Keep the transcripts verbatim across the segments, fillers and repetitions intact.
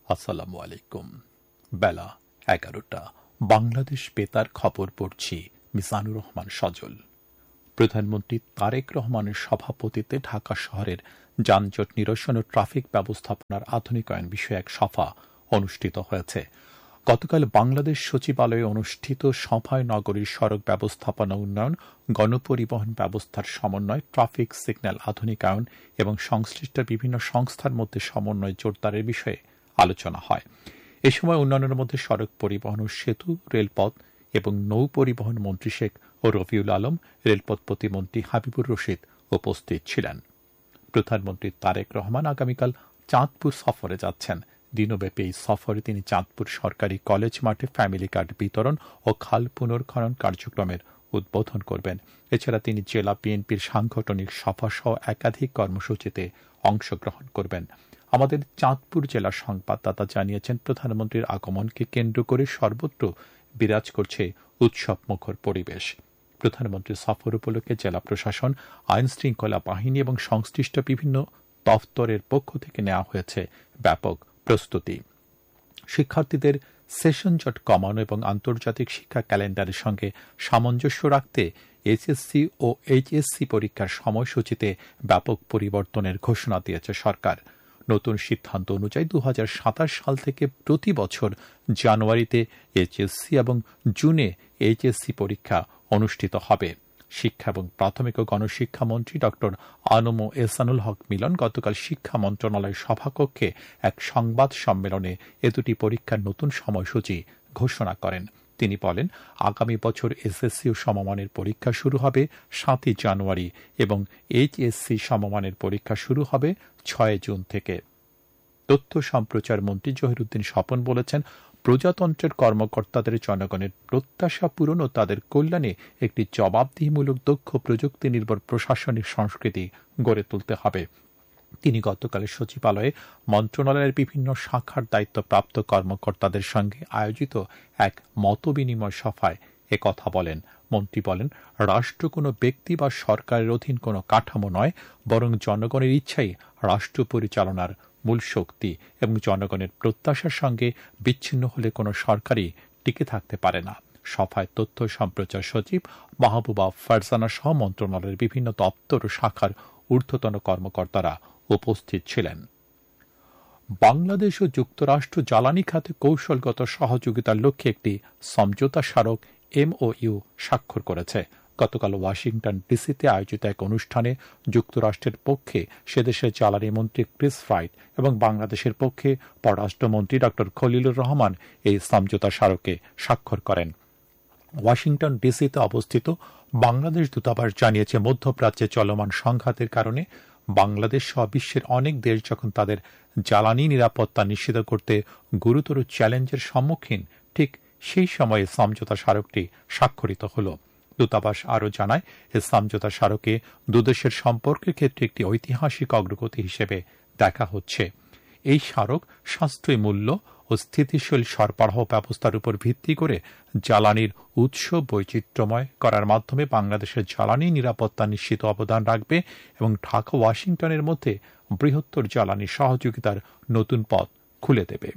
আসসালামু আলাইকুম। বেলা এগারোটা। বাংলাদেশ বেতার খবর পড়ছি মিজানুর রহমান সজল। প্রধানমন্ত্রী তারেক রহমানের সভাপতিত্বে ঢাকা শহরের যানজট নিরসন ও ট্রাফিক ব্যবস্থাপনার আধুনিকায়ন বিষয়ে এক সভা অনুষ্ঠিত হয়েছে। গতকাল বাংলাদেশ সচিবালয়ে অনুষ্ঠিত সভায় নগরীর সড়ক ব্যবস্থাপনা উন্নয়ন, গণপরিবহন ব্যবস্থার সমন্বয়, ট্রাফিক সিগন্যাল আধুনিকায়ন এবং সংশ্লিষ্ট বিভিন্ন সংস্থার মধ্যে সমন্বয় জোরদারের বিষয়ে আলোচনা হয়। এ সময় উন্নয়নের মধ্যে সড়ক পরিবহন ও সেতু, রেলপথ এবং নৌ পরিবহন মন্ত্রী শেখ ও রফিউল আলম, রেলপথ প্রতিমন্ত্রী হাবিবুর রশিদ উপস্থিত ছিলেন। প্রধানমন্ত্রী তারেক রহমান আগামীকাল চাঁদপুর সফরে যাচ্ছেন। দিনব্যাপী এই সফরে তিনি চাঁদপুর সরকারি কলেজ মাঠে ফ্যামিলি কার্ড বিতরণ ও খাল পুনর্খনন কার্যক্রমের উদ্বোধন করবেন। এছাড়া তিনি জেলা বিএনপির সাংগঠনিক সভা সহ একাধিক কর্মসূচিতে অংশগ্রহণ করবেন। আমাদের চাঁদপুর জেলার সংবাদদাতা জানিয়েছেন, প্রধানমন্ত্রীর আগমনকে কেন্দ্র করে সর্বত্র বিরাজ করছে উৎসব মুখর পরিবেশ। প্রধানমন্ত্রীর সফর উপলক্ষে জেলা প্রশাসন, আইন শৃঙ্খলা বাহিনী এবং সংশ্লিষ্ট বিভিন্ন দফতরের পক্ষ থেকে নেওয়া হয়েছে ব্যাপক প্রস্তুতি। শিক্ষার্থীদের সেশন জট কমানো এবং আন্তর্জাতিক শিক্ষা ক্যালেন্ডারের সঙ্গে সামঞ্জস্য রাখতে এইচএসসি ও এইচএসসি পরীক্ষার সময়সূচিতে ব্যাপক পরিবর্তনের ঘোষণা দিয়েছে সরকার। নতুন সিদ্ধান্ত অনুযায়ী দু হাজার সাতাশ সাল থেকে প্রতি বছর জানুয়ারিতে এইচএসসি এবং জুনে এইচএসসি পরীক্ষা অনুষ্ঠিত হবে। শিক্ষা এবং প্রাথমিক ও গণশিক্ষা মন্ত্রী ড আনম এহসানুল হক মিলন গতকাল শিক্ষা মন্ত্রণালয়ের সভাকক্ষে এক সংবাদ সম্মেলনে এ দুটি পরীক্ষার নতুন সময়সূচি ঘোষণা করেন। তিনি বলেন, আগামী বছর এসএসসি ও সমমানের পরীক্ষা শুরু হবে সাতই জানুয়ারি এবং এইচএসসি সমমানের পরীক্ষা শুরু হবে ছয় জুন থেকে। তথ্য সম্প্রচার মন্ত্রী জহিরুদ্দিন স্বপন বলেছেন, প্রজাতন্ত্রের কর্মকর্তাদের জনগণের প্রত্যাশা পূরণ ও তাদের কল্যাণে একটি জবাবদিহিমূলক দক্ষ প্রযুক্তি নির্ভর প্রশাসনিক সংস্কৃতি গড়ে তুলতে হবে। তিনি গতকাল সচিবালয়ে মন্ত্রণালয়ের বিভিন্ন শাখার দায়িত্বপ্রাপ্ত কর্মকর্তাদের সঙ্গে আয়োজিত এক মতবিনিময় সভায় একথা বলেন। মন্ত্রী বলেন, রাষ্ট্র কোনো ব্যক্তি বা সরকারের অধীন কোনো কাঠামো নয়, বরং জনগণের ইচ্ছাই রাষ্ট্র পরিচালনার মূল শক্তি এবং জনগণের প্রত্যাশার সঙ্গে বিচ্ছিন্ন হলে কোনো সরকারই টিকে থাকতে পারে না। সভায় তথ্য সম্প্রচার সচিব মাহবুবা ফারজানা সহ মন্ত্রণালয়ের বিভিন্ন দপ্তর ও শাখার ঊর্ধ্বতন কর্মকর্তারা উপস্থিত ছিলেন। বাংলাদেশ ও যুক্তরাষ্ট্র জ্বালানি খাতে কৌশলগত সহযোগিতার লক্ষ্যে একটি সমঝোতা স্মারক এমওইউ স্বাক্ষর করেছে। গতকাল ওয়াশিংটন ডিসিতে আয়োজিত এক অনুষ্ঠানে যুক্তরাষ্ট্রের পক্ষে সেদেশের জ্বালানি মন্ত্রী ক্রিস ফ্রাইট এবং বাংলাদেশের পক্ষে পররাষ্ট্রমন্ত্রী ড খলিলুর রহমান এই সমঝোতা স্মারকে স্বাক্ষর করেন। ওয়াশিংটন ডিসিতে অবস্থিত বাংলাদেশ দূতাবাস জানিয়েছে, মধ্যপ্রাচ্যে চলমান সংঘাতের কারণে বাংলাদেশ সহ বিশ্বের অনেক দেশ যখন তাদের জ্বালানি নিরাপত্তা নিশ্চিত করতে গুরুতর চ্যালেঞ্জের সম্মুখীন, ঠিক সেই সময়ে সমঝোতা স্মারকটি স্বাক্ষরিত হল। দূতাবাস আরও জানায়, এ সমঝোতা স্মারকে দুদেশের সম্পর্কের ক্ষেত্রে একটি ঐতিহাসিক অগ্রগতি হিসেবে দেখা হচ্ছে। এই স্মারক সাশ্রয়ী মূল্য ও স্থিতিশীল সরবরাহ ব্যবস্থার উপর ভিত্তি করে জ্বালানির উৎস বৈচিত্র্যময় করার মাধ্যমে বাংলাদেশের জ্বালানি নিরাপত্তা নিশ্চিত অবদান রাখবে এবং ঢাকা ওয়াশিংটনের মধ্যে বৃহত্তর জ্বালানি সহযোগিতার নতুন পথ খুলে দেবে।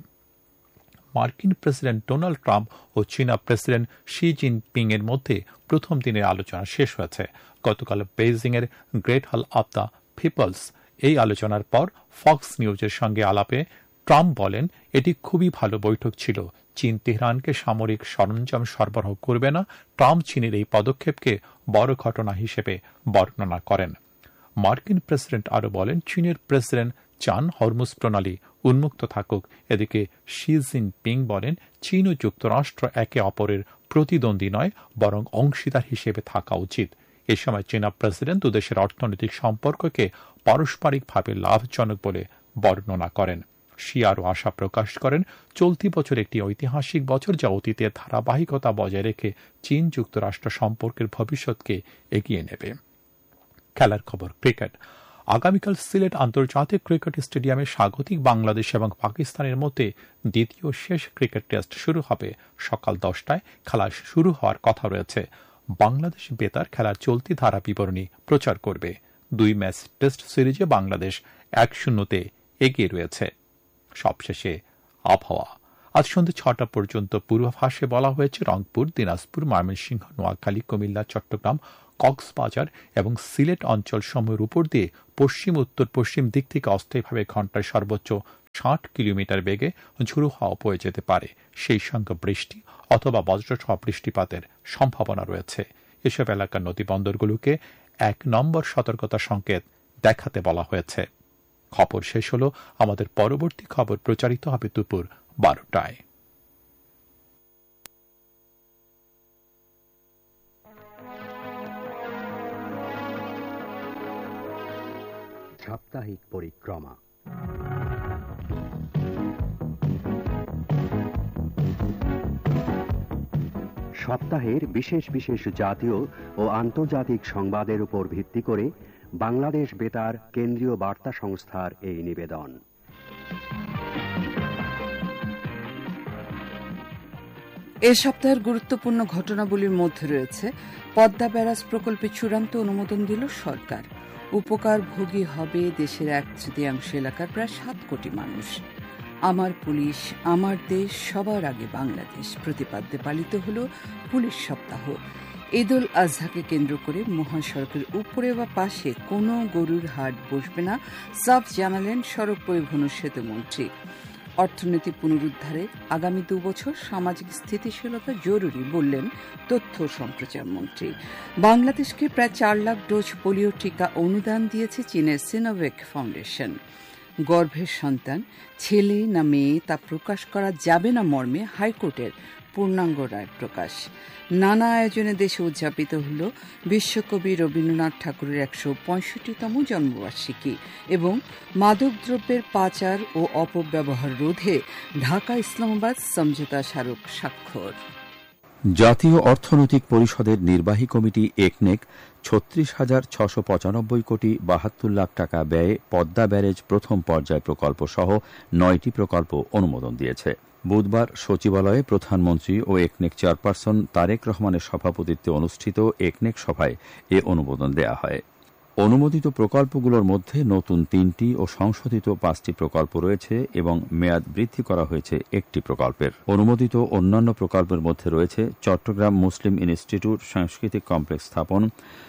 মার্কিন প্রেসিডেন্ট ডোনাল্ড ট্রাম্প ও চীনা প্রেসিডেন্ট শি জিনপিং এর মধ্যে প্রথম দিনের আলোচনা শেষ হয়েছে। গতকাল বেইজিং এর গ্রেট হল অব দ্য পিপলস এই আলোচনার পর ফক্স নিউজের সঙ্গে আলাপে ট্রাম্প বলেন, এটি খুবই ভালো বৈঠক ছিল। চীন তেহরানকে সামরিক সরঞ্জাম সরবরাহ করবে না। ট্রাম্প চীনের এই পদক্ষেপকে বড় ঘটনা হিসেবে বর্ণনা করেন। মার্কিন প্রেসিডেন্ট আরও বলেন, চীনের প্রেসিডেন্ট চান হরমুজ প্রণালী উন্মুক্ত থাকুক। এদিকে শি জিনপিং বলেন, চীন ও যুক্তরাষ্ট্র একে অপরের প্রতিদ্বন্দ্বী নয়, বরং অংশীদার হিসেবে থাকা উচিত। এ সময় চীনা প্রেসিডেন্ট দুদেশের অর্থনৈতিক সম্পর্ককে পারস্পরিকভাবে লাভজনক বলে বর্ণনা করেন। শি আরও আশা প্রকাশ করেন, চলতি বছর একটি ঐতিহাসিক বছর, যা অতীতের ধারাবাহিকতা বজায় রেখে চীন যুক্তরাষ্ট্র সম্পর্কের ভবিষ্যৎকে এগিয়ে নেবে। খেলার খবর, ক্রিকেট। আগামীকাল সিলেট আন্তর্জাতিক ক্রিকেট স্টেডিয়ামে স্বাগতিক বাংলাদেশ এবং পাকিস্তানের মধ্যে দ্বিতীয় শেষ ক্রিকেট টেস্ট শুরু হবে। সকাল দশটায় খেলা শুরু হওয়ার কথা রয়েছে। বাংলাদেশ বেতার খেলার চলতি ধারা বিবরণী প্রচার করবে। দুই ম্যাচ টেস্ট সিরিজে বাংলাদেশ এক শূন্যতে এগিয়ে রয়েছে। সবশেষে আবহাওয়া আজ সন্ধ্যে ছটা পর্যন্ত পূর্বাভাসে বলা হয়েছে রংপুর, দিনাজপুর, ময়মনসিংহ, নোয়াখালী, কুমিল্লা, চট্টগ্রাম, কক্সবাজার এবং সিলেট অঞ্চল সমূহের উপর দিয়ে পশ্চিম উত্তর পশ্চিম দিক থেকে অস্থায়ীভাবে ঘণ্টায় সর্বোচ্চ ষাট কিলোমিটার বেগে ঝোড়ো হাওয়া বয়ে যেতে পারে। সেই সঙ্গে বৃষ্টি অথবা বজ্রসহ বৃষ্টিপাতের সম্ভাবনা রয়েছে। এসব এলাকার নদীবন্দরগুলোকে এক নম্বর সতর্কতা সংকেত দেখাতে বলা হয়েছে। খবর শেষ হল। আমাদের পরবর্তী খবর প্রচারিত হবে দুপুর বারোটায়। সাপ্তাহিক পরিক্রমা। সপ্তাহের বিশেষ বিশেষ জাতীয় ও আন্তর্জাতিক সংবাদের উপর ভিত্তি করে বাংলাদেশ বেতার কেন্দ্রীয় বার্তা সংস্থার এই নিবেদন। এ সপ্তাহের গুরুত্বপূর্ণ ঘটনাবলীর মধ্যে রয়েছে পদ্মা ব্যারাজ প্রকল্পে চূড়ান্ত অনুমোদন দিল সরকার। উপকারভোগী হবে দেশের এক তৃতীয়াংশ এলাকার প্রায় সাত কোটি মানুষ। আমার পুলিশ আমার দেশ সবার আগে বাংলাদেশ প্রতিপাদ্যে পালিত হল পুলিশ সপ্তাহ। ঈদ উল আজহাকে কেন্দ্র করে মহাসড়কের উপরে বা পাশে কোনো গরুর হাট বসবে না, সাফ জানালেন সড়ক পরিবহন ও সেতুমন্ত্রী। অর্থনীতি পুনরুদ্ধারে আগামী দুবছর সামাজিক স্থিতিশীলতা জরুরি বললেন তথ্য সম্প্রচার মন্ত্রী। বাংলাদেশকে প্রায় চার লাখ ডোজ পোলিও টিকা অনুদান দিয়েছে চীনের সিনোভেক ফাউন্ডেশন। গর্ভের সন্তান ছেলে না মেয়ে তা প্রকাশ করা যাবে না মর্মে হাইকোর্টের পূর্ণাঙ্গ রায় প্রকাশ। নানা আয়োজনে দেশে উদযাপিত হল বিশ্বকবি রবীন্দ্রনাথ ঠাকুরের একশো পঁয়ষট্টিতম জন্মবার্ষিকী এবং মাদকদ্রব্যের পাচার ও অপব্যবহার রোধে ঢাকা ইসলামাবাদ সমঝোতা স্মারক স্বাক্ষর। জাতীয় অর্থনৈতিক পরিষদের নির্বাহী কমিটি একনেক ছত্রিশ হাজার ছশো পঁচানব্বই কোটি বাহাত্তর লাখ টাকা ব্যয়ে পদ্মা ব্যারেজ প্রথম পর্যায় প্রকল্প সহ নয়টি প্রকল্প অনুমোদন দিয়েছে। বুধবার সচিবালয়ে প্রধানমন্ত্রী ও একনেক চেয়ারপারসন তারেক রহমানের সভাপতিত্বে অনুষ্ঠিত একনেক সভায় এ অনুমোদন দেয়া হয়। অনুমোদিত প্রকল্পগুলোর মধ্যে নতুন তিনটি ও সংশোধিত পাঁচটি প্রকল্প রয়েছে এবং মেয়াদ বৃদ্ধি করা হয়েছে একটি প্রকল্পের। অনুমোদিত অন্যান্য প্রকল্পের মধ্যে রয়েছে চট্টগ্রাম মুসলিম ইনস্টিটিউট সাংস্কৃতিক কমপ্লেক্স স্থাপন,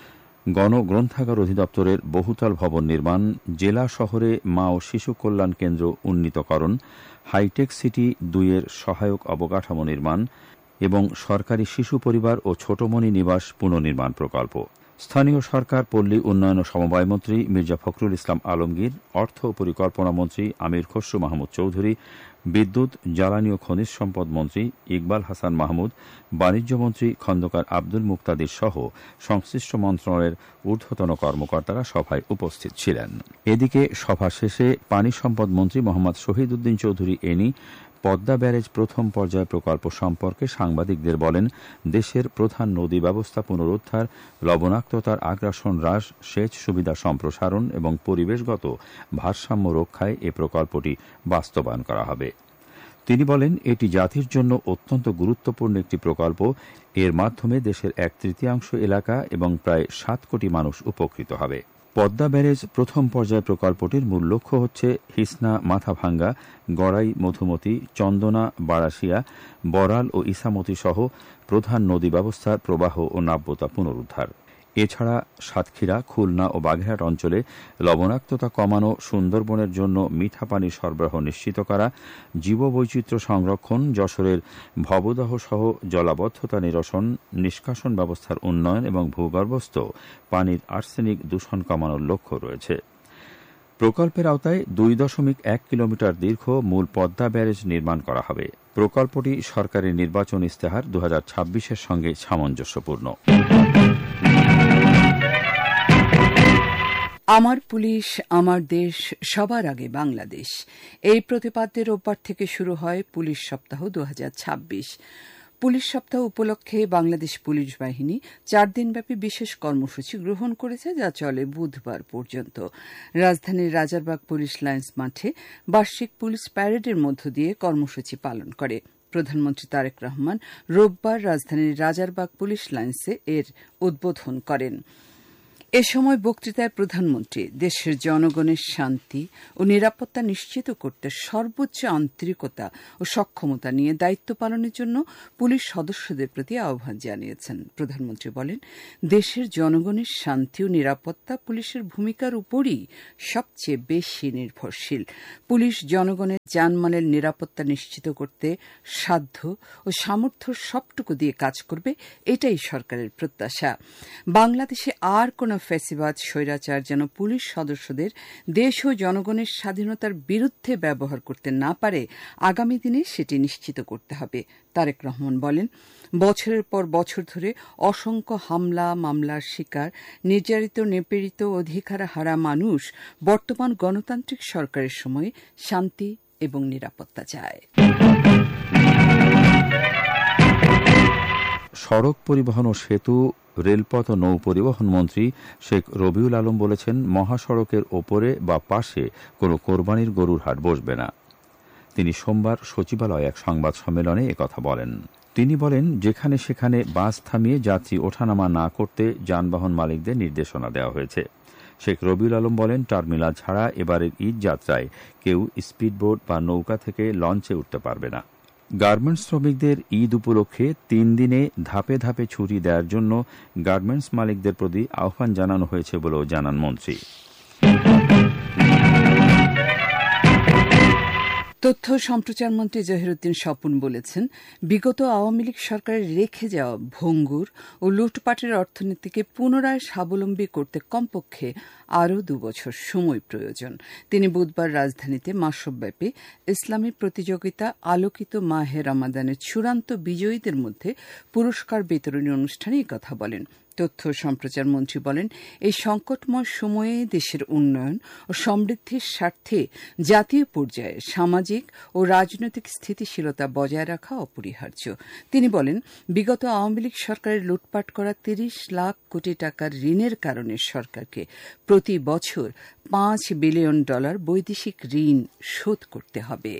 গণগ্রন্থাগার অধিদপ্তরের বহুতল ভবন নির্মাণ, জেলা শহরে মা ও শিশু কল্যাণ কেন্দ্র উন্নীতকরণ, হাইটেক সিটি দুইয়ের সহায়ক অবকাঠামো নির্মাণ এবং সরকারি শিশু পরিবার ও ছোটমণি নিবাস পুনর্নির্মাণ প্রকল্প। স্থানীয় সরকার, পল্লী উন্নয়ন ও সমবায় মন্ত্রী মির্জা ফখরুল ইসলাম আলমগীর, অর্থ ও পরিকল্পনা মন্ত্রী আমির খসরু মাহমুদ চৌধুরী, বিদ্যুৎ, জ্বালানি ও খনিজ সম্পদ মন্ত্রী ইকবাল হাসান মাহমুদ, বাণিজ্য মন্ত্রী খন্দকার আব্দুল মুক্তাদির সহ সংশ্লিষ্ট মন্ত্রণালয়ের ঊর্ধ্বতন কর্মকর্তারা সভায় উপস্থিত ছিলেন। এদিকে সভা শেষে পানি সম্পদ মন্ত্রী মোহাম্মদ শহীদ উদ্দিন চৌধুরী এনি পদ্মা ব্যারেজ প্রথম পর্যায় প্রকল্প সম্পর্কে সাংবাদিকদের বলেন, দেশের প্রধান নদী ব্যবস্থা পুনরুদ্ধার, লবণাক্ততার আগ্রাসন হ্রাস, সেচ সুবিধা সম্প্রসারণ এবং পরিবেশগত ভারসাম্য রক্ষায় এ প্রকল্পটি বাস্তবায়ন করা হবে। তিনি বলেন, এটি জাতির জন্য অত্যন্ত গুরুত্বপূর্ণ একটি প্রকল্প। এর মাধ্যমে দেশের এক তৃতীয়াংশ এলাকা এবং প্রায় সাত কোটি মানুষ উপকৃত হবে। পদ্মা ব্যারেজ প্রথম পর্যায় প্রকল্পটির মূল লক্ষ্য হচ্ছে হিসনা, মাথাভাঙ্গা, গড়াই, মধুমতি, চন্দনা, বারাসিয়া, বরাল ও ইসামতি সহ প্রধান নদী ব্যবস্থার প্রবাহ ও নাব্যতা পুনরুদ্ধার। এছাড়া সাতক্ষীরা, খুলনা ও বাগেরহাট অঞ্চলে লবণাক্ততা কমানো, সুন্দরবনের জন্য মিঠা পানির সরবরাহ নিশ্চিত করা, জীববৈচিত্র্য সংরক্ষণ, যশোরের ভবদাহ সহ জলাবদ্ধতা নিরসন, নিষ্কাশন ব্যবস্থার উন্নয়ন এবং ভূগর্ভস্থ পানির আর্সেনিক দূষণ কমানোর লক্ষ্য রয়েছে। প্রকল্পের আওতায় দুই দশমিক এক কিলোমিটার দীর্ঘ মূল পদ্মা ব্যারেজ নির্মাণ করা হবে। প্রকল্পটি সরকারি নির্বাচন ইস্তেহার দু হাজার ছাব্বিশের সঙ্গে সামঞ্জস্যপূর্ণ। আমার পুলিশ আমার দেশ সবার আগে বাংলাদেশ, এই প্রতিপাদ্যের রোববার থেকে শুরু হয় পুলিশ সপ্তাহ দু হাজার ছাব্বিশ। পুলিশ সপ্তাহ উপলক্ষে বাংলাদেশ পুলিশ বাহিনী চার দিনব্যাপী বিশেষ কর্মসূচি গ্রহণ করেছে, যা চলে বুধবার পর্যন্ত। রাজধানীর রাজারবাগ পুলিশ লাইন্স মাঠে বার্ষিক পুলিশ প্যারেডের মধ্য দিয়ে কর্মসূচি পালন করে। প্রধানমন্ত্রী তারেক রহমান রোববার রাজধানীর রাজারবাগ পুলিশ লাইন্সে এর উদ্বোধন করেন। এ সময় বক্তৃতায় প্রধানমন্ত্রী দেশের জনগণের শান্তি ও নিরাপত্তা নিশ্চিত করতে সর্বোচ্চ আন্তরিকতা ও সক্ষমতা নিয়ে দায়িত্ব পালনের জন্য পুলিশ সদস্যদের প্রতি আহ্বান জানিয়েছেন। প্রধানমন্ত্রী বলেন, দেশের জনগণের শান্তি ও নিরাপত্তা পুলিশের ভূমিকার উপরই সবচেয়ে বেশি নির্ভরশীল। পুলিশ জনগণের জানমালের নিরাপত্তা নিশ্চিত করতে সাধ্য ও সামর্থ্য সবটুকু দিয়ে কাজ করবে, এটাই সরকারের প্রত্যাশা। বাংলাদেশে আর কোন ফ্যাসিবাদ স্বৈরাচার যেন পুলিশ সদস্যদের দেশ ও জনগণের স্বাধীনতার বিরুদ্ধে ব্যবহার করতে না পারে, আগামী দিনে সেটি নিশ্চিত করতে হবে। তারেক রহমান বলেন, বছরের পর বছর ধরে অসংখ্য হামলা মামলার শিকার, নির্যাতিত নিপীড়িত অধিকার হারা মানুষ বর্তমান গণতান্ত্রিক সরকারের সময় শান্তি এবং নিরাপত্তা চায়। সড়ক পরিবহন ও সেতু, রেলপথ ও নৌ পরিবহন মন্ত্রী শেখ রবিউল আলম বলেছেন, মহাসড়কের ওপরে বা পাশে কোনো কোরবানির গরুর হাট বসবে না। তিনি সোমবার সচিবালয়ে এক সংবাদ সম্মেলনে একথা বলেন। তিনি বলেন, যেখানে সেখানে বাস থামিয়ে যাত্রী ওঠানামা না করতে যানবাহন মালিকদের নির্দেশনা দেওয়া হয়েছে। শেখ রবিউল আলম বলেন, টার্মিনাল ছাড়া এবারের ঈদ যাত্রায় কেউ স্পিডবোট বা নৌকা থেকে লঞ্চে উঠতে পারবে না। গার্মেন্টস শ্রমিকদের ঈদ উপলক্ষে তিন দিনে ধাপে ধাপে ছুটি দেওয়ার জন্য গার্মেন্টস মালিকদের প্রতি আহ্বান জানানো হয়েছে বলেও জানান মন্ত্রী। তথ্য সম্প্রচার মন্ত্রী জহিরুদ্দিন স্বপন বলেছেন, বিগত আওয়ামী লীগ সরকারের রেখে যাওয়া ভঙ্গুর ও লুটপাটের অর্থনীতিকে পুনরায় স্বাবলম্বী করতে কমপক্ষে আরও দুবছর সময় প্রয়োজন। তিনি বুধবার রাজধানীতে মাসব্যাপী ইসলামী প্রতিযোগিতা আলোকিত মাহে রমাদানের চূড়ান্ত বিজয়ীদের মধ্যে পুরস্কার বিতরণী অনুষ্ঠানে কথা বলেন। তথ্য সম্প্রচার মন্ত্রী বলেন, এই সংকটময় সময়ে দেশের উন্নয়ন ও সমৃদ্ধির স্বার্থে জাতীয় পর্যায়ে সামাজিক ও রাজনৈতিক স্থিতিশীলতা বজায় রাখা অপরিহার্য। তিনি বলেন, বিগত আওয়ামী লীগ সরকারের লুটপাট করা তিরিশ লাখ কোটি টাকার ঋণের কারণে সরকারকে প্রতি বছর পাঁচ বিলিয়ন ডলার বৈদেশিক ঋণ শোধ করতে হবে।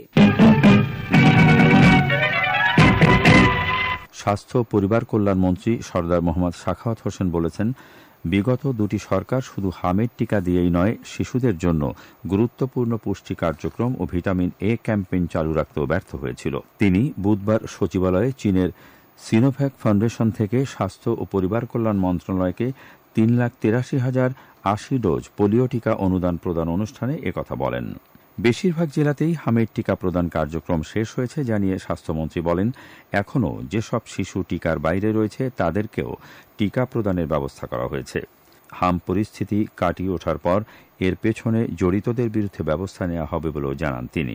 স্বাস্থ্য ও পরিবার কল্যাণ মন্ত্রী সরদার মোহাম্মদ সাখাওয়াত হোসেন বলেছেন, বিগত দুটি সরকার শুধু হামের টিকা দিয়েই নয়, শিশুদের জন্য গুরুত্বপূর্ণ পুষ্টি কার্যক্রম ও ভিটামিন এ ক্যাম্পেইন চালু রাখতেও ব্যর্থ হয়েছিল। তিনি বুধবার সচিবালয়ে চীনের সিনোভ্যাক ফাউন্ডেশন থেকে স্বাস্থ্য ও পরিবার কল্যাণ মন্ত্রণালয়কে তিন লাখ তিরাশি হাজার আশি ডোজ পোলিও টিকা অনুদান প্রদান অনুষ্ঠানে একথা বলেন। বেশিরভাগ জেলাতেই হামের টিকা প্রদান কার্যক্রম শেষ হয়েছে জানিয়ে স্বাস্থ্যমন্ত্রী বলেন, এখনও যেসব শিশু টিকার বাইরে রয়েছে তাদেরকেও টিকা প্রদানের ব্যবস্থা করা হয়েছে। হাম পরিস্থিতি কাটিয়ে ওঠার পর এর পেছনে জড়িতদের বিরুদ্ধে ব্যবস্থা নেওয়া হবে বলেও জানান তিনি।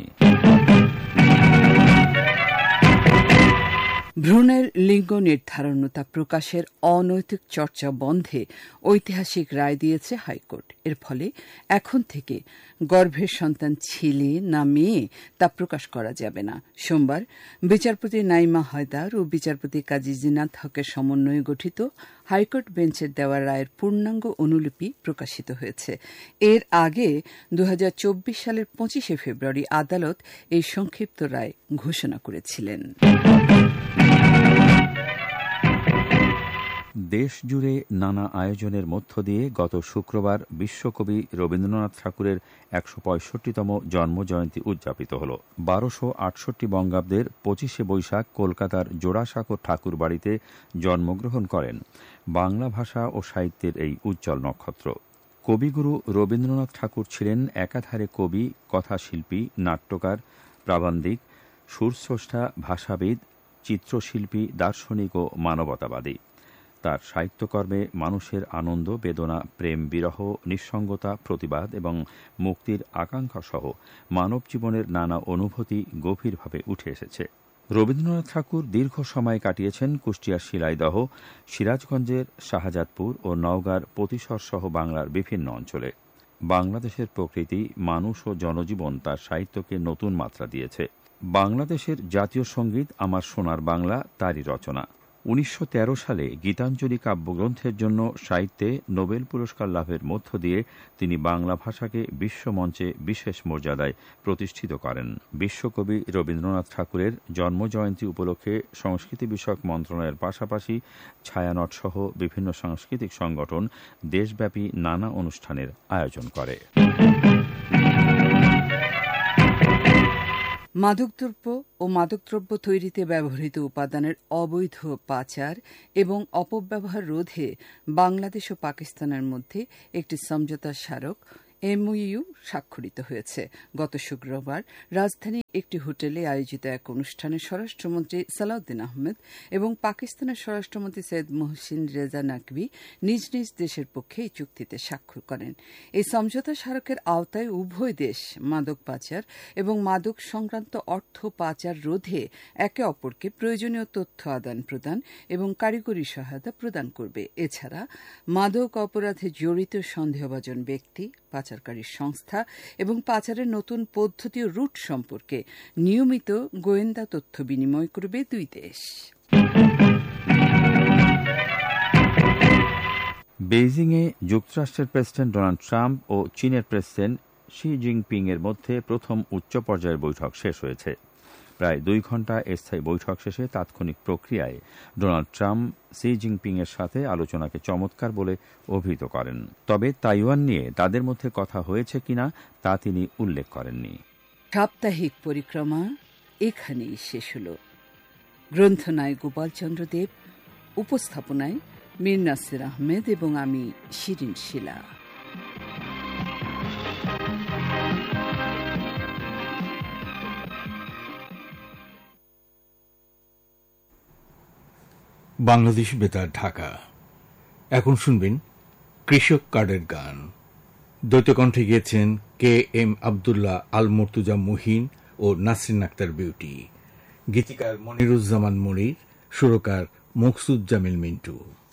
ভ্রূণের লিঙ্গ নির্ধারণতা প্রকাশের অনৈতিক চর্চা বন্ধে ঐতিহাসিক রায় দিয়েছে হাইকোর্ট। এর ফলে এখন থেকে গর্ভের সন্তান ছেলে না মেয়ে তা প্রকাশ করা যাবে না। সোমবার বিচারপতি নাইমা হায়দার ও বিচারপতি কাজী জিনাত হকের সমন্বয়ে গঠিত হাইকোর্ট বেঞ্চের দেওয়া রায়ের পূর্ণাঙ্গ অনুলিপি প্রকাশিত হয়েছে। এর আগে দু হাজার চব্বিশ সালের পঁচিশে ফেব্রুয়ারি আদালত এই সংক্ষিপ্ত রায় ঘোষণা করেছিলেন। দেশ জুড়ে নানা আয়োজনের মধ্য দিয়ে গত শুক্রবার বিশ্বকবি রবীন্দ্রনাথ ঠাকুরের একশো পঁয়ষট্টিতম জন্মজয়ন্তী উদযাপিত হল। বারোশো আটষট্টি বঙ্গাব্দের পঁচিশে বৈশাখ কলকাতার জোড়াসাঁকোর ঠাকুর বাড়িতে জন্মগ্রহণ করেন বাংলা ভাষা ও সাহিত্যের এই উজ্জ্বল নক্ষত্র। কবিগুরু রবীন্দ্রনাথ ঠাকুর ছিলেন একাধারে কবি, কথাশিল্পী, নাট্যকার, প্রাবন্ধিক, সুরস্রষ্টা, ভাষাবিদ, চিত্রশিল্পী, দার্শনিক ও মানবতাবাদী। তার সাহিত্যকর্মে মানুষের আনন্দ, বেদনা, প্রেম, বিরহ, নিঃসঙ্গতা, প্রতিবাদ এবং মুক্তির আকাঙ্ক্ষা সহ মানব জীবনের নানা অনুভূতি গভীরভাবে উঠে এসেছে। রবীন্দ্রনাথ ঠাকুর দীর্ঘ সময় কাটিয়েছেন কুষ্টিয়ার শিলাইদহ, সিরাজগঞ্জের শাহজাদপুর ও নওগাঁর পতিশর সহ বাংলার বিভিন্ন অঞ্চলে। বাংলাদেশের প্রকৃতি, মানুষ ও জনজীবন তার সাহিত্যকে নতুন মাত্রা দিয়েছে। বাংলাদেশের জাতীয় সঙ্গীত আমার সোনার বাংলা তারই রচনা। উনিশশো তেরো সালে গীতাঞ্জলি কাব্যগ্রন্থের জন্য সাহিত্যে নোবেল পুরস্কার লাভের মধ্য দিয়ে তিনি বাংলা ভাষাকে বিশ্বমঞ্চে বিশেষ মর্যাদায় প্রতিষ্ঠিত করেন। বিশ্বকবি রবীন্দ্রনাথ ঠাকুরের জন্মজয়ন্তী উপলক্ষে সংস্কৃতি বিষয়ক মন্ত্রণালয়ের পাশাপাশি ছায়ানট সহ বিভিন্ন সাংস্কৃতিক সংগঠন দেশব্যাপী নানা অনুষ্ঠানের আয়োজন করে। মাদকদ্রব্য ও মাদকদ্রব্য তৈরিতে ব্যবহৃত উপাদানের অবৈধ পাচার এবং অপব্যবহার রোধে বাংলাদেশ ও পাকিস্তানের মধ্যে একটি সমঝোতা স্মারক এমওইউ স্বাক্ষরিত হয়েছে। গত শুক্রবার রাজধানীর একটি হোটেলে আয়োজিত এক অনুষ্ঠানে স্বরাষ্ট্রমন্ত্রী সালাউদ্দিন আহমেদ এবং পাকিস্তানের স্বরাষ্ট্রমন্ত্রী সৈয়দ মোহসিন রেজা নাকভি নিজ নিজ দেশের পক্ষে এই চুক্তিতে স্বাক্ষর করেন। এই সমঝোতা স্মারকের আওতায় উভয় দেশ মাদক পাচার এবং মাদক সংক্রান্ত অর্থ পাচার রোধে একে অপরকে প্রয়োজনীয় তথ্য আদান প্রদান এবং কারিগরি সহায়তা প্রদান করবে। এছাড়া মাদক অপরাধে জড়িত সন্দেহভাজন ব্যক্তি, পাচারকারী সংস্থা এবং পাচারের নতুন পদ্ধতি ও রুট সম্পর্কে নিয়মিত গোয়েন্দা তথ্য বিনিময় করবে দুই দেশ। বেইজিংয়ে যুক্তরাষ্ট্রের প্রেসিডেন্ট ডোনাল্ড ট্রাম্প ও চীনের প্রেসিডেন্ট শি জিনপিং এর মধ্যে প্রথম উচ্চ পর্যায়ের বৈঠক শেষ হয়েছে। প্রায় দুই ঘণ্টা স্থায়ী বৈঠক শেষে তাৎক্ষণিক প্রক্রিয়ায় ডোনাল্ড ট্রাম্প শি জিনপিং এর সাথে আলোচনাকে চমৎকার বলে অভিহিত করেন। তবে তাইওয়ান নিয়ে তাদের মধ্যে কথা হয়েছে কিনা তা তিনি উল্লেখ করেননি। সাপ্তাহিক পরিক্রমা এখানেই শেষ হল। গ্রন্থনায় গোপালচন্দ্র দেব, উপস্থাপনায় মীর নাসির আহমেদ এবং আমি শিরিন শিলা। বাংলাদেশ বেতার, ঢাকা। এখন শুনবেন কৃষক কার্ডের গান। দ্বৈতকণ্ঠে গেয়েছেন কে এম আবদুল্লাহ, আল মর্তুজা মুহিন ও নাসরিন আক্তার বিউটি। গীতিকার মনিরুজ্জামান মনির, সুরকার মকসুদ জামিল মিন্টু।